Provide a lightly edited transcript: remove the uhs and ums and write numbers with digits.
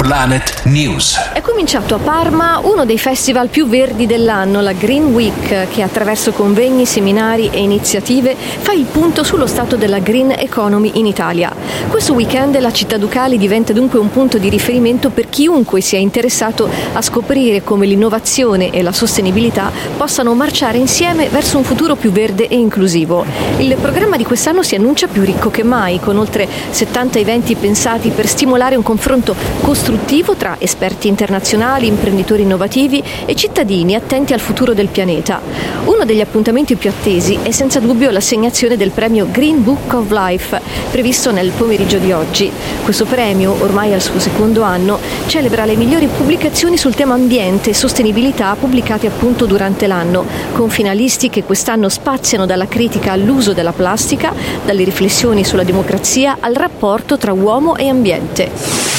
Planet News. È cominciato a Parma uno dei festival più verdi dell'anno, la Green Week, che attraverso convegni, seminari e iniziative fa il punto sullo stato della green economy in Italia. Questo weekend la città Ducali diventa dunque un punto di riferimento per chiunque sia interessato a scoprire come l'innovazione e la sostenibilità possano marciare insieme verso un futuro più verde e inclusivo. Il programma di quest'anno si annuncia più ricco che mai, con oltre 70 eventi pensati per stimolare un confronto costruttivo tra esperti internazionali, imprenditori innovativi e cittadini attenti al futuro del pianeta. Uno degli appuntamenti più attesi è senza dubbio l'assegnazione del premio Green Book of Life, previsto nel pomeriggio di oggi. Questo premio, ormai al suo secondo anno, celebra le migliori pubblicazioni sul tema ambiente e sostenibilità pubblicate appunto durante l'anno, con finalisti che quest'anno spaziano dalla critica all'uso della plastica, dalle riflessioni sulla democrazia al rapporto tra uomo e ambiente.